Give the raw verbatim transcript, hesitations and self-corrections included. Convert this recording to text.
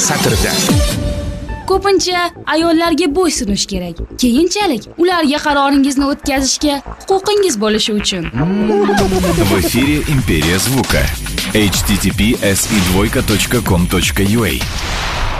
satrida. Ko'pincha ayollarga bo'ysunish kerak. Keyinchalik ularga qaroringizni o'tkazishga huquqingiz bo'lishi uchun. В эфире Империя звука. эйч ти ти пи эс и двойка точка ком точка ю а